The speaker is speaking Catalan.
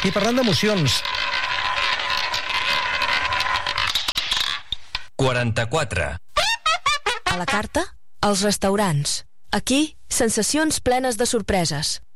I parlant d'emocions... 44. A la carta, els restaurants. Aquí, sensacions plenes de sorpreses.